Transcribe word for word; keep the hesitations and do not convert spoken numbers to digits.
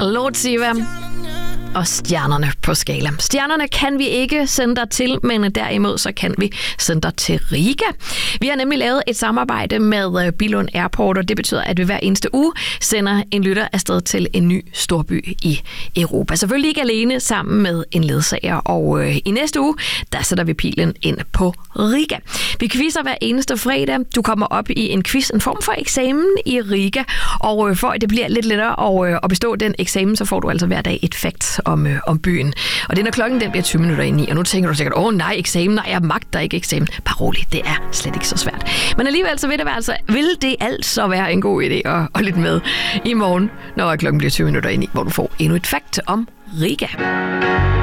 Lord Siva og stjernerne på skala. Stjernerne kan vi ikke sende dig til, men derimod så kan vi sende dig til Riga. Vi har nemlig lavet et samarbejde med Billund Airport, og det betyder, at vi hver eneste uge sender en lytter afsted til en ny storby i Europa. Selvfølgelig ikke alene, sammen med en ledsager, og øh, i næste uge, der sætter vi pilen ind på Riga. Vi quizzer hver eneste fredag. Du kommer op i en quiz, en form for eksamen i Riga, og øh, for at det bliver lidt lettere at, øh, at bestå den eksamen, så får du altså hver dag et fakt om, øh, om byen. Og det er, når klokken den bliver tyve minutter i ni, og nu tænker du sikkert, åh oh, nej, eksamen, nej, jeg magter ikke eksamen. Bare rolig, det er slet ikke så svært. Men alligevel så vil det, være, altså, vil det altså være en god idé at, at lytte med i morgen, når klokken bliver tyve minutter i ni, hvor du får endnu et fakt om Riga.